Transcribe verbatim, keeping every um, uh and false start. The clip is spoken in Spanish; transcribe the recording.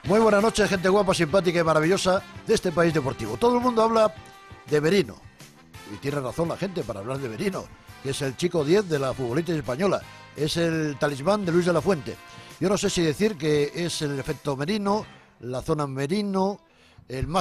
Muy buenas noches, gente guapa, simpática y maravillosa de este país deportivo. Todo el mundo habla de Merino, y tiene razón la gente para hablar de Merino, que es el chico diez de la futbolista española, es el talismán de Luis de la Fuente. Yo no sé si decir que es el efecto Merino, la zona Merino, el más